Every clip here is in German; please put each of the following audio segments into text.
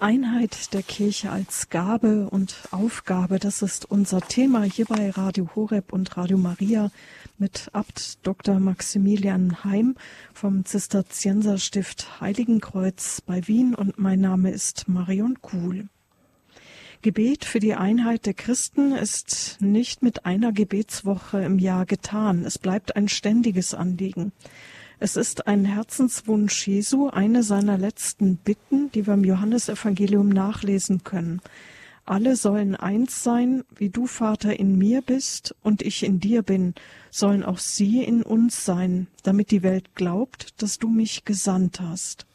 Einheit der Kirche als Gabe und Aufgabe, das ist unser Thema hier bei Radio Horeb und Radio Maria mit Abt Dr. Maximilian Heim vom Zisterzienserstift Heiligenkreuz bei Wien und mein Name ist Marion Kuhl. Gebet für die Einheit der Christen ist nicht mit einer Gebetswoche im Jahr getan. Es bleibt ein ständiges Anliegen. Es ist ein Herzenswunsch Jesu, eine seiner letzten Bitten, die wir im Johannesevangelium nachlesen können. Alle sollen eins sein, wie du, Vater, in mir bist und ich in dir bin, sollen auch sie in uns sein, damit die Welt glaubt, dass du mich gesandt hast.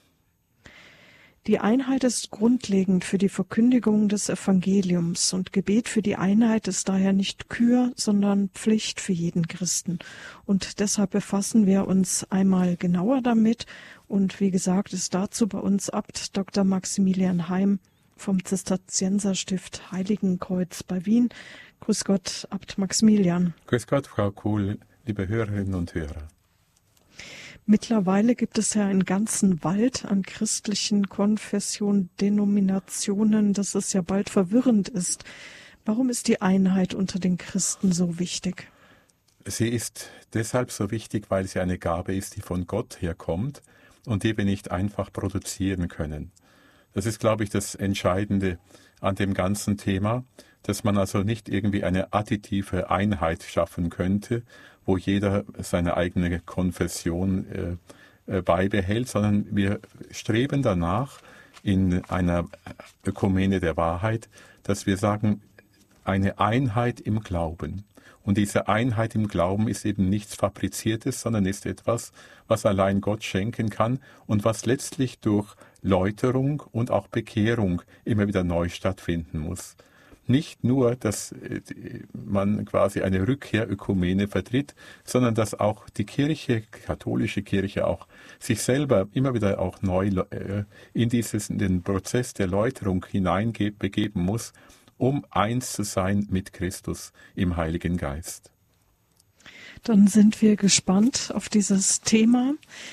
Die Einheit ist grundlegend für die Verkündigung des Evangeliums und Gebet für die Einheit ist daher nicht Kür, sondern Pflicht für jeden Christen. Und deshalb befassen wir uns einmal genauer damit und wie gesagt ist dazu bei uns Abt Dr. Maximilian Heim vom Zisterzienserstift Heiligenkreuz bei Wien. Grüß Gott, Abt Maximilian. Grüß Gott, Frau Kuhl, liebe Hörerinnen und Hörer. Mittlerweile gibt es ja einen ganzen Wald an christlichen Konfessionen, Denominationen, dass es ja bald verwirrend ist. Warum ist die Einheit unter den Christen so wichtig? Sie ist deshalb so wichtig, weil sie eine Gabe ist, die von Gott herkommt und die wir nicht einfach produzieren können. Das ist, glaube ich, das Entscheidende an dem ganzen Thema, dass man also nicht irgendwie eine additive Einheit schaffen könnte, wo jeder seine eigene Konfession beibehält, sondern wir streben danach in einer Ökumene der Wahrheit, dass wir sagen, eine Einheit im Glauben. Und diese Einheit im Glauben ist eben nichts Fabriziertes, sondern ist etwas, was allein Gott schenken kann und was letztlich durch Läuterung und auch Bekehrung immer wieder neu stattfinden muss. Nicht nur, dass man quasi eine Rückkehrökumene vertritt, sondern dass auch die Kirche, katholische Kirche auch sich selber immer wieder auch neu in den Prozess der Läuterung hineinbegeben muss, um eins zu sein mit Christus im Heiligen Geist. Dann sind wir gespannt auf dieses Thema.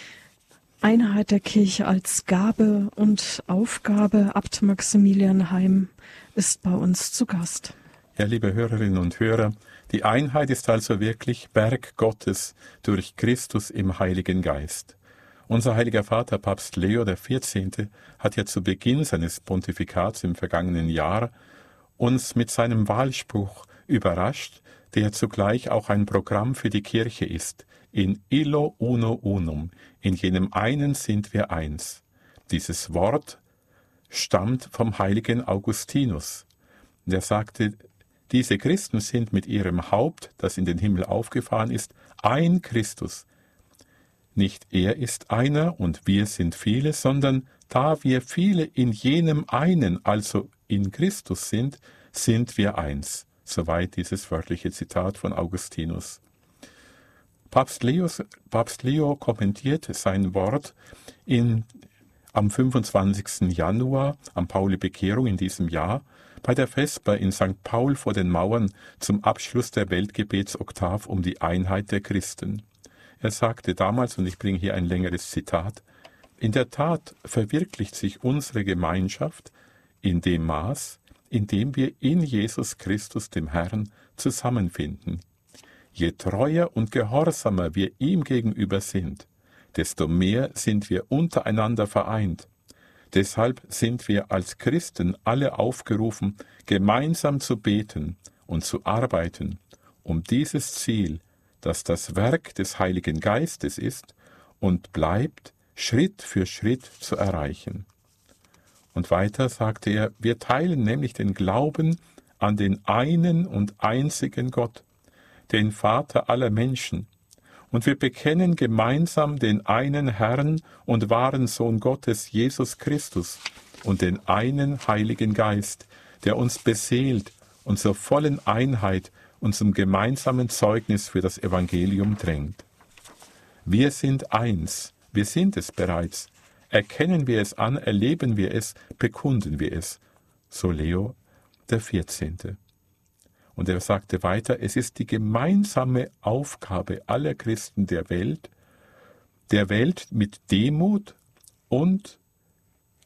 Einheit der Kirche als Gabe und Aufgabe. Abt Maximilian Heim ist bei uns zu Gast. Ja, liebe Hörerinnen und Hörer, die Einheit ist also wirklich Werk Gottes durch Christus im Heiligen Geist. Unser heiliger Vater, Papst Leo XIV., hat ja zu Beginn seines Pontifikats im vergangenen Jahr uns mit seinem Wahlspruch überrascht, der zugleich auch ein Programm für die Kirche ist. In illo uno unum, in jenem einen sind wir eins. Dieses Wort stammt vom heiligen Augustinus. Der sagte, diese Christen sind mit ihrem Haupt, das in den Himmel aufgefahren ist, ein Christus. Nicht er ist einer und wir sind viele, sondern da wir viele in jenem einen, also in Christus sind wir eins. Soweit dieses wörtliche Zitat von Augustinus. Papst Leo kommentiert sein Wort am 25. Januar, am Pauli-Bekehrung in diesem Jahr, bei der Vesper in St. Paul vor den Mauern zum Abschluss der Weltgebetsoktav um die Einheit der Christen. Er sagte damals, und ich bringe hier ein längeres Zitat, in der Tat verwirklicht sich unsere Gemeinschaft in dem Maß, in dem wir in Jesus Christus, dem Herrn, zusammenfinden. Je treuer und gehorsamer wir ihm gegenüber sind, desto mehr sind wir untereinander vereint. Deshalb sind wir als Christen alle aufgerufen, gemeinsam zu beten und zu arbeiten, um dieses Ziel, das das Werk des Heiligen Geistes ist und bleibt, Schritt für Schritt zu erreichen. Und weiter sagte er, wir teilen nämlich den Glauben an den einen und einzigen Gott, den Vater aller Menschen, und wir bekennen gemeinsam den einen Herrn und wahren Sohn Gottes, Jesus Christus, und den einen Heiligen Geist, der uns beseelt und zur vollen Einheit und zum gemeinsamen Zeugnis für das Evangelium drängt. Wir sind eins, wir sind es bereits. Erkennen wir es an, erleben wir es, bekunden wir es. So Leo XIV. Und er sagte weiter, es ist die gemeinsame Aufgabe aller Christen der Welt mit Demut und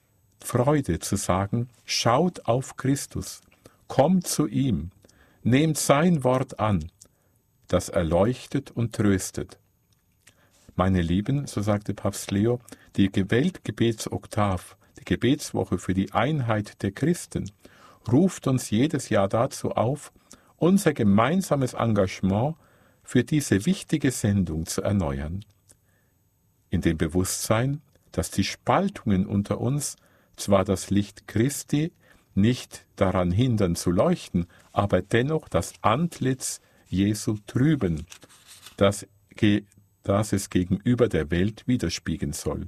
Freude zu sagen, schaut auf Christus, kommt zu ihm, nehmt sein Wort an, das erleuchtet und tröstet. Meine Lieben, so sagte Papst Leo, die Weltgebetsoktav, die Gebetswoche für die Einheit der Christen, ruft uns jedes Jahr dazu auf, unser gemeinsames Engagement für diese wichtige Sendung zu erneuern. In dem Bewusstsein, dass die Spaltungen unter uns zwar das Licht Christi nicht daran hindern zu leuchten, aber dennoch das Antlitz Jesu trüben, das es gegenüber der Welt widerspiegeln soll.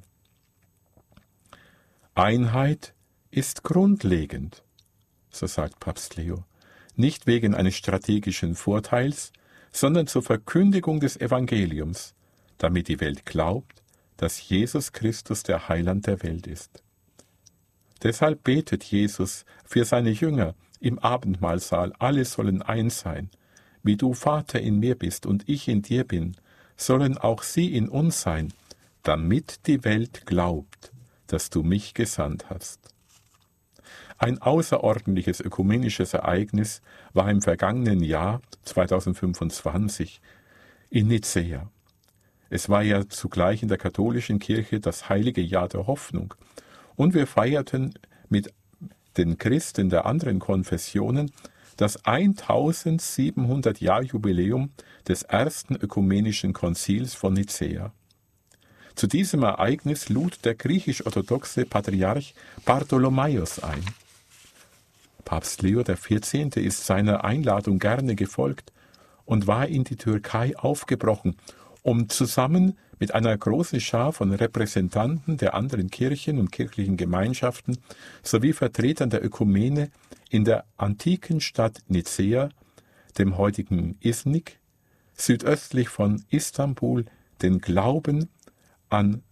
Einheit ist grundlegend, so sagt Papst Leo, nicht wegen eines strategischen Vorteils, sondern zur Verkündigung des Evangeliums, damit die Welt glaubt, dass Jesus Christus der Heiland der Welt ist. Deshalb betet Jesus für seine Jünger im Abendmahlsaal, alle sollen eins sein. Wie du, Vater, in mir bist und ich in dir bin, sollen auch sie in uns sein, damit die Welt glaubt, dass du mich gesandt hast. Ein außerordentliches ökumenisches Ereignis war im vergangenen Jahr 2025 in Nicäa. Es war ja zugleich in der katholischen Kirche das heilige Jahr der Hoffnung. Und wir feierten mit den Christen der anderen Konfessionen das 1700-Jahr-Jubiläum des ersten ökumenischen Konzils von Nicäa. Zu diesem Ereignis lud der griechisch-orthodoxe Patriarch Bartholomäus ein. Papst Leo XIV. Ist seiner Einladung gerne gefolgt und war in die Türkei aufgebrochen, um zusammen mit einer großen Schar von Repräsentanten der anderen Kirchen und kirchlichen Gemeinschaften sowie Vertretern der Ökumene in der antiken Stadt Nicäa, dem heutigen Iznik, südöstlich von Istanbul, den Glauben an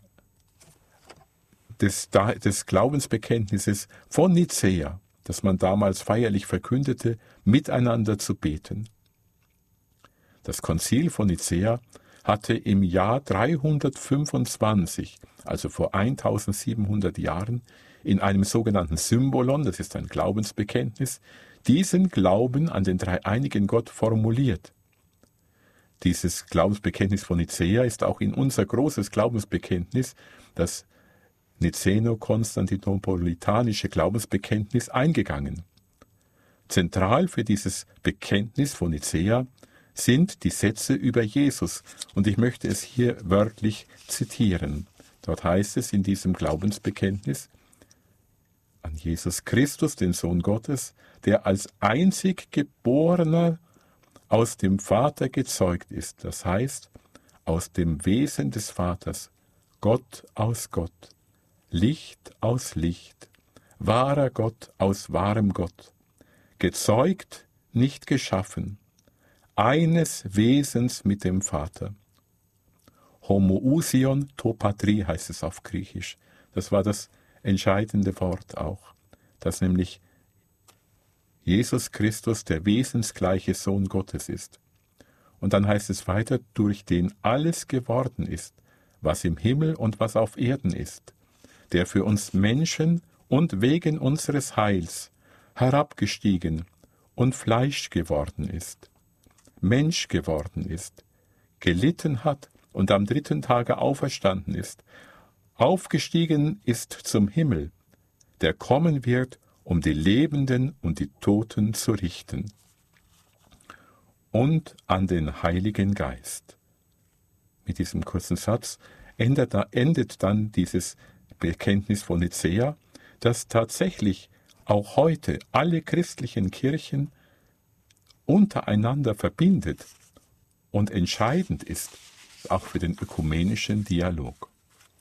des Glaubensbekenntnisses von Nicäa, das man damals feierlich verkündete, miteinander zu beten. Das Konzil von Nicäa hatte im Jahr 325, also vor 1700 Jahren, in einem sogenannten Symbolon, das ist ein Glaubensbekenntnis, diesen Glauben an den dreieinigen Gott formuliert. Dieses Glaubensbekenntnis von Nicäa ist auch in unser großes Glaubensbekenntnis, das Nicäno-Konstantinopolitanische Glaubensbekenntnis, eingegangen. Zentral für dieses Bekenntnis von Nicäa sind die Sätze über Jesus, und ich möchte es hier wörtlich zitieren. Dort heißt es in diesem Glaubensbekenntnis: An Jesus Christus, den Sohn Gottes, der als einzig Geborener aus dem Vater gezeugt ist, das heißt, aus dem Wesen des Vaters, Gott aus Gott, Licht aus Licht, wahrer Gott aus wahrem Gott, gezeugt, nicht geschaffen, eines Wesens mit dem Vater. Homoousion to patri heißt es auf Griechisch. Das war das entscheidende Wort auch, dass nämlich Jesus Christus der wesensgleiche Sohn Gottes ist. Und dann heißt es weiter, durch den alles geworden ist, was im Himmel und was auf Erden ist, der für uns Menschen und wegen unseres Heils herabgestiegen und Fleisch geworden ist, Mensch geworden ist, gelitten hat und am 3. Tage auferstanden ist, aufgestiegen ist zum Himmel, der kommen wird, um die Lebenden und die Toten zu richten. Und an den Heiligen Geist. Mit diesem kurzen Satz endet dann dieses Bekenntnis von Nicäa, das tatsächlich auch heute alle christlichen Kirchen untereinander verbindet und entscheidend ist, auch für den ökumenischen Dialog.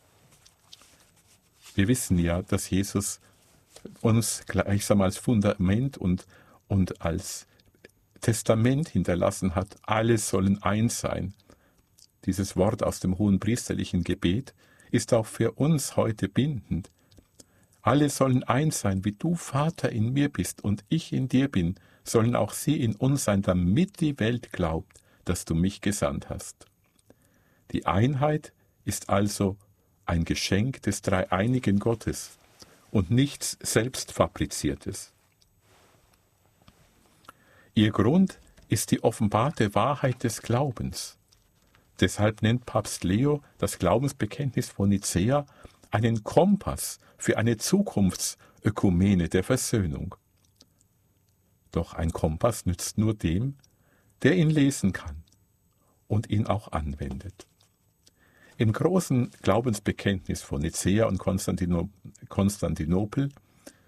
Wir wissen ja, dass Jesus uns gleichsam als Fundament und als Testament hinterlassen hat, alle sollen eins sein. Dieses Wort aus dem hohenpriesterlichen Gebet ist auch für uns heute bindend. Alle sollen eins sein, wie du, Vater, in mir bist und ich in dir bin, sollen auch sie in uns sein, damit die Welt glaubt, dass du mich gesandt hast. Die Einheit ist also ein Geschenk des dreieinigen Gottes. und nichts Selbstfabriziertes. Ihr Grund ist die offenbarte Wahrheit des Glaubens. Deshalb nennt Papst Leo das Glaubensbekenntnis von Nicäa einen Kompass für eine Zukunftsökumene der Versöhnung. Doch ein Kompass nützt nur dem, der ihn lesen kann und ihn auch anwendet. Im großen Glaubensbekenntnis von Nicäa und Konstantinopel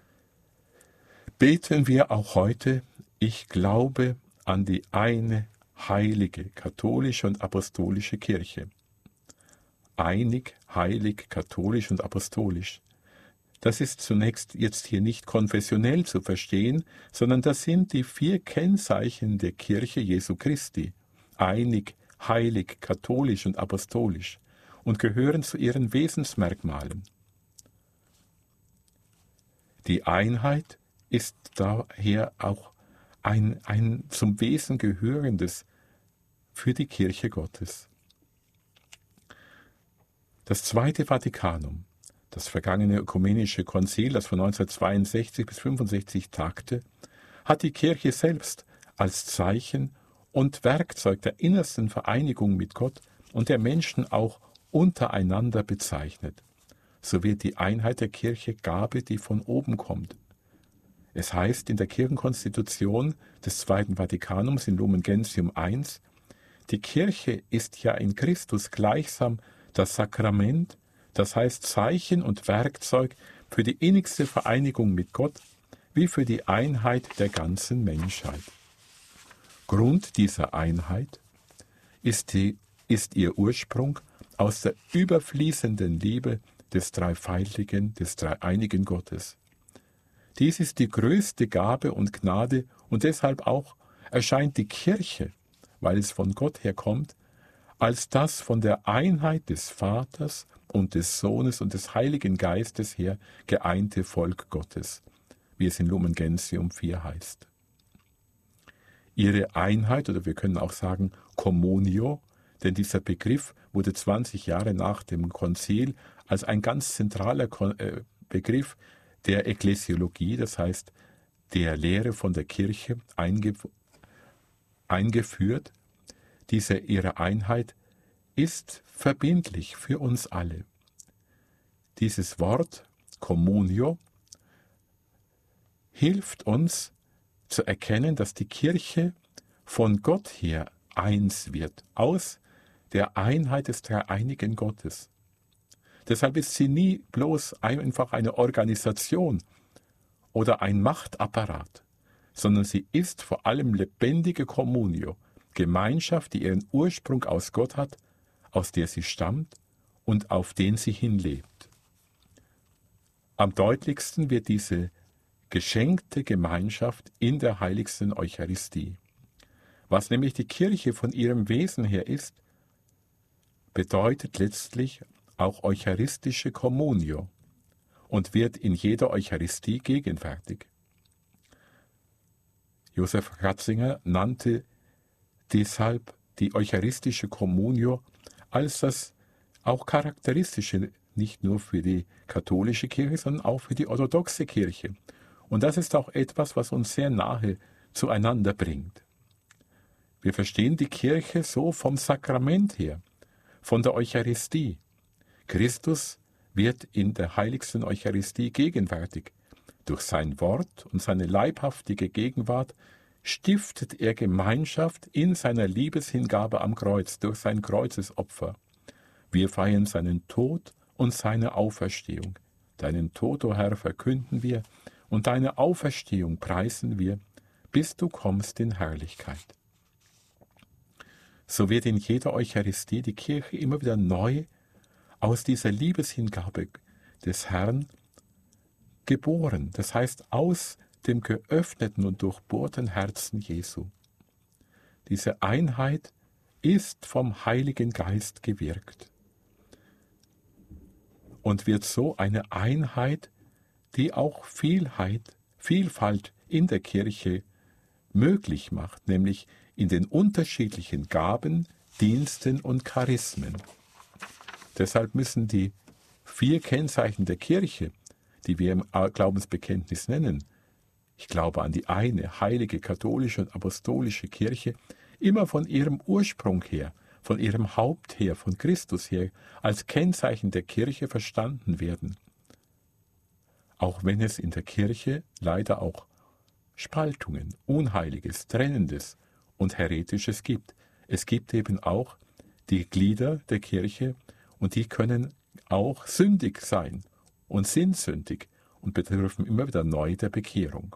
beten wir auch heute: Ich glaube an die eine heilige, katholische und apostolische Kirche. Einig, heilig, katholisch und apostolisch. Das ist zunächst jetzt hier nicht konfessionell zu verstehen, sondern das sind die 4 Kennzeichen der Kirche Jesu Christi. Einig, heilig, katholisch und apostolisch und gehören zu ihren Wesensmerkmalen. Die Einheit ist daher auch ein zum Wesen gehörendes für die Kirche Gottes. Das Zweite Vatikanum, das vergangene ökumenische Konzil, das von 1962 bis 1965 tagte, hat die Kirche selbst als Zeichen und Werkzeug der innersten Vereinigung mit Gott und der Menschen auch untereinander bezeichnet. So wird die Einheit der Kirche Gabe, die von oben kommt. Es heißt in der Kirchenkonstitution des Zweiten Vatikanums in Lumen Gentium I, die Kirche ist ja in Christus gleichsam das Sakrament, das heißt Zeichen und Werkzeug für die innigste Vereinigung mit Gott, wie für die Einheit der ganzen Menschheit. Grund dieser Einheit ist ihr Ursprung aus der überfließenden Liebe des dreifaltigen, des dreieinigen Gottes. Dies ist die größte Gabe und Gnade und deshalb auch erscheint die Kirche, weil es von Gott herkommt, als das von der Einheit des Vaters und des Sohnes und des Heiligen Geistes her geeinte Volk Gottes, wie es in Lumen Gentium 4 heißt. Ihre Einheit, oder wir können auch sagen Communio, denn dieser Begriff wurde 20 Jahre nach dem Konzil als ein ganz zentraler Begriff der Ekklesiologie, das heißt der Lehre von der Kirche, eingeführt. Ihre Einheit ist verbindlich für uns alle. Dieses Wort Communio hilft uns zu erkennen, dass die Kirche von Gott her eins wird, aus der Einheit des dreieinigen Gottes. Deshalb ist sie nie bloß einfach eine Organisation oder ein Machtapparat, sondern sie ist vor allem lebendige Communio, Gemeinschaft, die ihren Ursprung aus Gott hat, aus der sie stammt und auf den sie hinlebt. Am deutlichsten wird diese geschenkte Gemeinschaft in der heiligsten Eucharistie. Was nämlich die Kirche von ihrem Wesen her ist, bedeutet letztlich auch eucharistische Communio und wird in jeder Eucharistie gegenwärtig. Josef Ratzinger nannte deshalb die eucharistische Communio als das auch charakteristische, nicht nur für die katholische Kirche, sondern auch für die orthodoxe Kirche. Und das ist auch etwas, was uns sehr nahe zueinander bringt. Wir verstehen die Kirche so vom Sakrament her, von der Eucharistie. Christus wird in der heiligsten Eucharistie gegenwärtig. Durch sein Wort und seine leibhaftige Gegenwart stiftet er Gemeinschaft in seiner Liebeshingabe am Kreuz, durch sein Kreuzesopfer. Wir feiern seinen Tod und seine Auferstehung. Deinen Tod, o Herr, verkünden wir, und deine Auferstehung preisen wir, bis du kommst in Herrlichkeit. So wird in jeder Eucharistie die Kirche immer wieder neu aus dieser Liebeshingabe des Herrn geboren, das heißt aus dem geöffneten und durchbohrten Herzen Jesu. Diese Einheit ist vom Heiligen Geist gewirkt und wird so eine Einheit, die auch Vielfalt in der Kirche möglich macht, nämlich in den unterschiedlichen Gaben, Diensten und Charismen. Deshalb müssen die 4 Kennzeichen der Kirche, die wir im Glaubensbekenntnis nennen, ich glaube an die eine heilige katholische und apostolische Kirche, immer von ihrem Ursprung her, von ihrem Haupt her, von Christus her, als Kennzeichen der Kirche verstanden werden. Auch wenn es in der Kirche leider auch Spaltungen, Unheiliges, Trennendes und Heretisches gibt. Es gibt eben auch die Glieder der Kirche und die können auch sündig sein und sind sündig und bedürfen immer wieder neu der Bekehrung.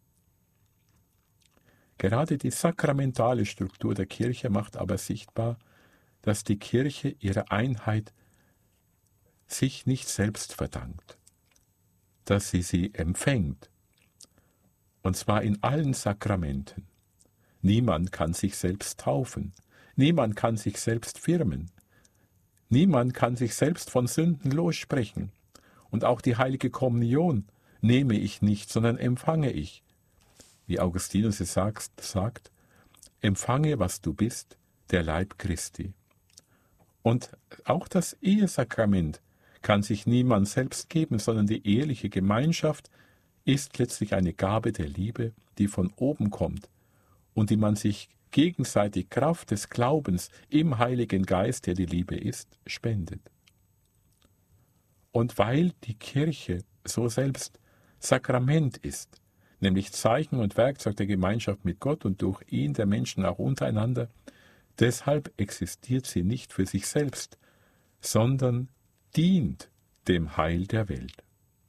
Gerade die sakramentale Struktur der Kirche macht aber sichtbar, dass die Kirche ihre Einheit sich nicht selbst verdankt, dass sie empfängt, und zwar in allen Sakramenten. Niemand kann sich selbst taufen, niemand kann sich selbst firmen, niemand kann sich selbst von Sünden lossprechen, und auch die heilige Kommunion nehme ich nicht, sondern empfange ich. Wie Augustinus es sagt, empfange, was du bist, der Leib Christi. Und auch das Ehesakrament kann sich niemand selbst geben, sondern die eheliche Gemeinschaft ist letztlich eine Gabe der Liebe, die von oben kommt und die man sich gegenseitig Kraft des Glaubens im Heiligen Geist, der die Liebe ist, spendet. Und weil die Kirche so selbst Sakrament ist, nämlich Zeichen und Werkzeug der Gemeinschaft mit Gott und durch ihn der Menschen auch untereinander, deshalb existiert sie nicht für sich selbst, sondern dient dem Heil der Welt.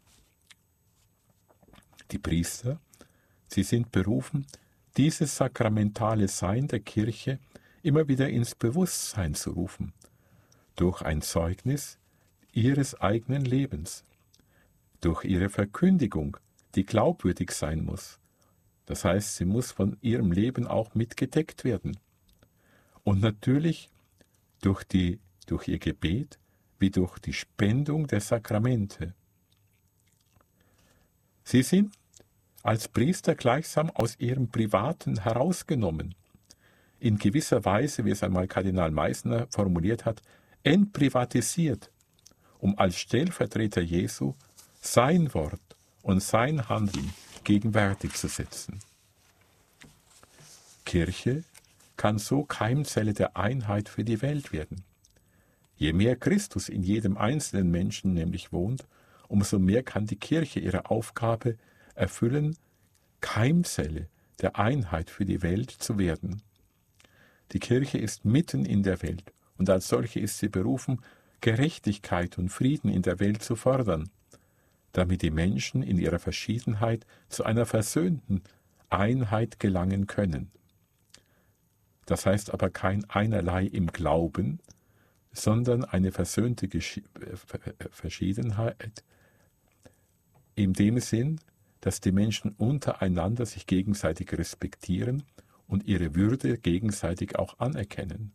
Die Priester, sie sind berufen, dieses sakramentale Sein der Kirche immer wieder ins Bewusstsein zu rufen, durch ein Zeugnis ihres eigenen Lebens, durch ihre Verkündigung, die glaubwürdig sein muss. Das heißt, sie muss von ihrem Leben auch mitgedeckt werden. Und natürlich durch ihr Gebet wie durch die Spendung der Sakramente. Sie sind als Priester gleichsam aus ihrem Privaten herausgenommen, in gewisser Weise, wie es einmal Kardinal Meissner formuliert hat, entprivatisiert, um als Stellvertreter Jesu sein Wort und sein Handeln gegenwärtig zu setzen. Kirche kann so Keimzelle der Einheit für die Welt werden. Je mehr Christus in jedem einzelnen Menschen nämlich wohnt, umso mehr kann die Kirche ihre Aufgabe erfüllen, Keimzelle der Einheit für die Welt zu werden. Die Kirche ist mitten in der Welt und als solche ist sie berufen, Gerechtigkeit und Frieden in der Welt zu fördern, damit die Menschen in ihrer Verschiedenheit zu einer versöhnten Einheit gelangen können. Das heißt aber kein Einerlei im Glauben, sondern eine versöhnte Verschiedenheit in dem Sinn, dass die Menschen untereinander sich gegenseitig respektieren und ihre Würde gegenseitig auch anerkennen.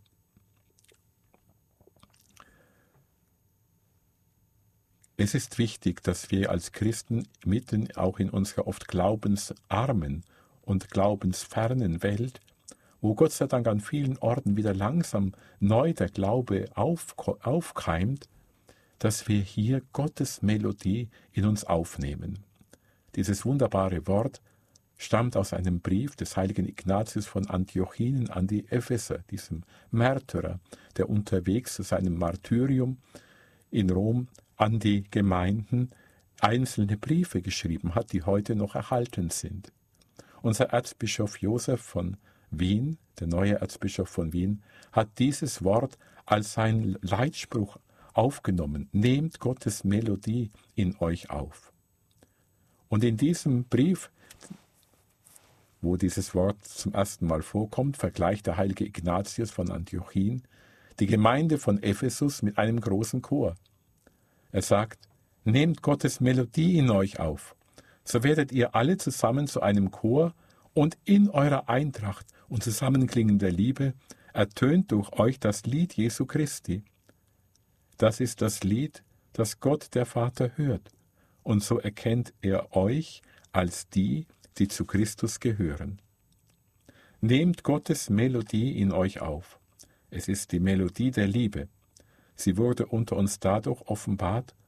Es ist wichtig, dass wir als Christen mitten auch in unserer oft glaubensarmen und glaubensfernen Welt, wo Gott sei Dank an vielen Orten wieder langsam neu der Glaube aufkeimt, dass wir hier Gottes Melodie in uns aufnehmen. Dieses wunderbare Wort stammt aus einem Brief des heiligen Ignatius von Antiochien an die Epheser, diesem Märtyrer, der unterwegs zu seinem Martyrium in Rom an die Gemeinden einzelne Briefe geschrieben hat, die heute noch erhalten sind. Unser Erzbischof Josef von Wien, der neue Erzbischof von Wien, hat dieses Wort als sein Leitspruch aufgenommen. Nehmt Gottes Melodie in euch auf. Und in diesem Brief, wo dieses Wort zum ersten Mal vorkommt, vergleicht der heilige Ignatius von Antiochien die Gemeinde von Ephesus mit einem großen Chor. Er sagt, nehmt Gottes Melodie in euch auf, so werdet ihr alle zusammen zu einem Chor und in eurer Eintracht und zusammenklingender Liebe ertönt durch euch das Lied Jesu Christi. Das ist das Lied, das Gott der Vater hört, und so erkennt er euch als die, die zu Christus gehören. Nehmt Gottes Melodie in euch auf. Es ist die Melodie der Liebe. Sie wurde unter uns dadurch offenbart,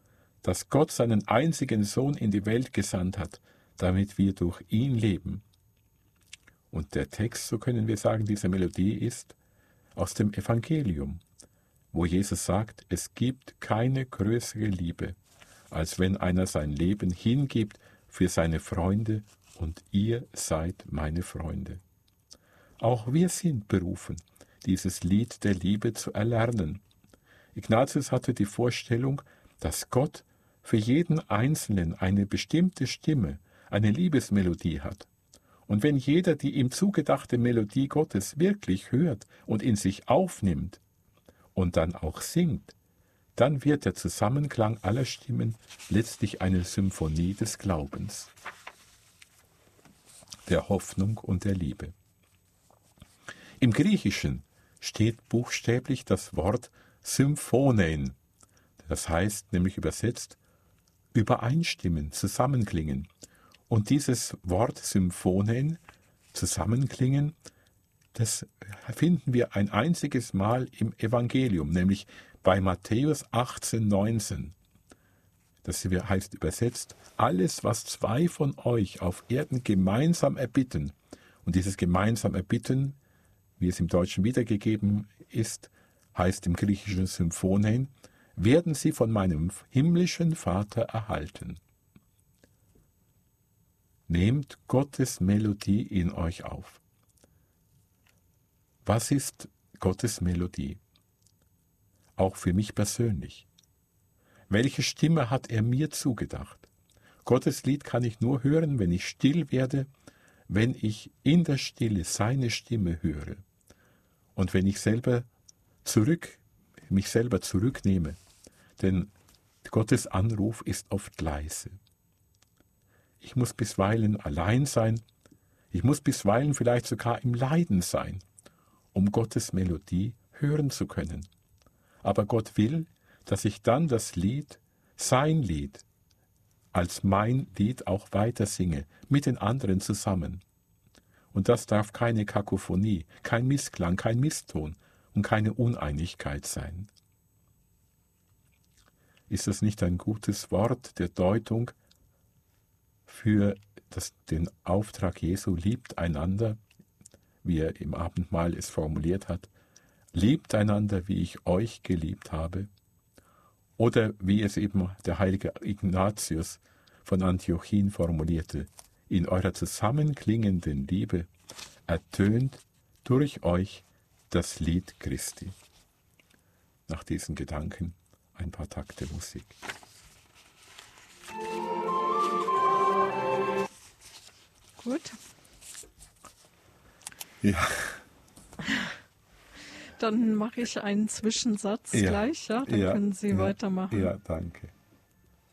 dass Gott seinen einzigen Sohn in die Welt gesandt hat, damit wir durch ihn leben. Und der Text, so können wir sagen, dieser Melodie ist aus dem Evangelium, wo Jesus sagt, es gibt keine größere Liebe, als wenn einer sein Leben hingibt für seine Freunde, und ihr seid meine Freunde. Auch wir sind berufen, dieses Lied der Liebe zu erlernen. Ignatius hatte die Vorstellung, dass Gott für jeden Einzelnen eine bestimmte Stimme, eine Liebesmelodie hat. Und wenn jeder die ihm zugedachte Melodie Gottes wirklich hört und in sich aufnimmt und dann auch singt, dann wird der Zusammenklang aller Stimmen letztlich eine Symphonie des Glaubens, der Hoffnung und der Liebe. Im Griechischen steht buchstäblich das Wort Symphonein, das heißt nämlich übersetzt übereinstimmen, zusammenklingen. Und dieses Wort Symphonein, zusammenklingen, das finden wir ein einziges Mal im Evangelium, nämlich bei Matthäus 18,19. Das heißt übersetzt, alles, was zwei von euch auf Erden gemeinsam erbitten, und dieses gemeinsam erbitten, wie es im Deutschen wiedergegeben ist, heißt im Griechischen Symphonein, werden sie von meinem himmlischen Vater erhalten. Nehmt Gottes Melodie in euch auf. Was ist Gottes Melodie? Auch für mich persönlich. Welche Stimme hat er mir zugedacht? Gottes Lied kann ich nur hören, wenn ich still werde, wenn ich in der Stille seine Stimme höre und wenn ich mich selber zurücknehme. Denn Gottes Anruf ist oft leise. Ich muss bisweilen allein sein, ich muss bisweilen vielleicht sogar im Leiden sein, um Gottes Melodie hören zu können. Aber Gott will, dass ich dann das Lied, sein Lied, als mein Lied auch weiter singe, mit den anderen zusammen. Und das darf keine Kakophonie, kein Missklang, kein Misston und keine Uneinigkeit sein. Ist das nicht ein gutes Wort der Deutung für den Auftrag Jesu, liebt einander, wie er im Abendmahl es formuliert hat, liebt einander, wie ich euch geliebt habe? Oder wie es eben der heilige Ignatius von Antiochien formulierte, in eurer zusammenklingenden Liebe ertönt durch euch das Lied Christi. Nach diesen Gedanken ein paar Takte Musik. Gut. Ja. Dann mache ich einen Zwischensatz gleich, ja? Dann können Sie weitermachen. Ja, danke.